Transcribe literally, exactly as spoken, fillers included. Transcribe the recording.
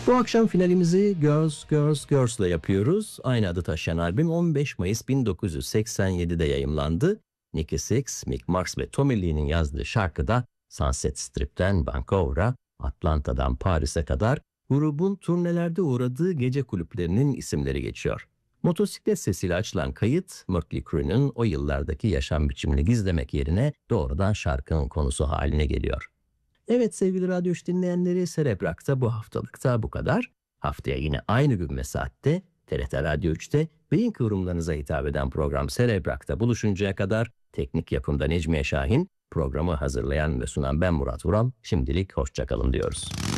Bu akşam finalimizi Girls, Girls, Girls'la yapıyoruz. Aynı adı taşıyan albüm on beş Mayıs bin dokuz yüz seksen yedide yayımlandı. Nicky Sixx, Mick Mars ve Tommy Lee'nin yazdığı şarkıda Sunset Strip'ten Vancouver'a, Atlanta'dan Paris'e kadar grubun turnelerde uğradığı gece kulüplerinin isimleri geçiyor. Motosiklet sesiyle açılan kayıt, Mötley Crüe'nün o yıllardaki yaşam biçimini gizlemek yerine doğrudan şarkının konusu haline geliyor. Evet sevgili Radyo üç dinleyenleri, Cerebrak'ta bu haftalıkta bu kadar. Haftaya yine aynı gün ve saatte T R T Radyo üçte beyin kıvrımlarınıza hitap eden program Cerebrak'ta buluşuncaya kadar teknik yapımda Necmiye Şahin, programı hazırlayan ve sunan ben Murat Vural. Şimdilik hoşça kalın diyoruz.